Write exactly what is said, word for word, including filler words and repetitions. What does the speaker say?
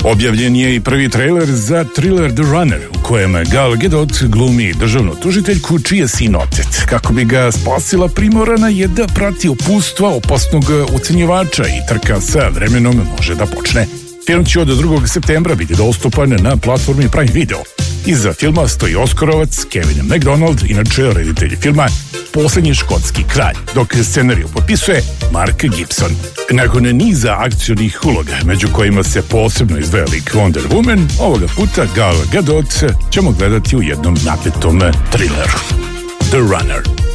Objavljen je i prvi trailer za thriller The Runner, u kojem Gal Gadot glumi državnu tužiteljku čiji je sin otet. Kako bi ga spasila, primorana je da prati upustva opasnog ucenjivača i trka sa vremenom može da počne. Film će od drugog septembra biti dostupan na platformi Prime Video. Iza filma stoji Oskarovac Kevin MacDonald, inače reditelj filma Poslednji škotski kralj, dok scenariju potpisuje Mark Gibson. Nakon niza akcionih uloga, među kojima se posebno izdvaja lik Wonder Woman, ovoga puta Gal Gadot ćemo gledati u jednom napetom thrilleru. The Runner.